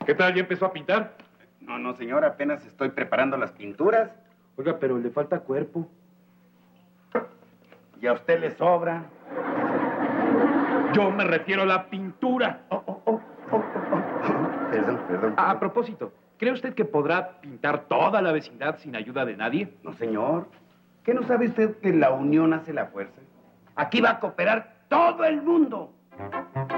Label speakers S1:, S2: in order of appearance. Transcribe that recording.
S1: ¿Qué tal? ¿Ya empezó a pintar?
S2: No, señor, apenas estoy preparando las pinturas.
S1: Oiga, pero le falta cuerpo.
S2: Y a usted le sobra.
S1: Yo me refiero a la pintura.
S2: Perdón.
S1: A propósito, ¿cree usted que podrá pintar toda la vecindad sin ayuda de nadie?
S2: No, señor. ¿Qué no sabe usted que la unión hace la fuerza? Aquí va a cooperar todo el mundo.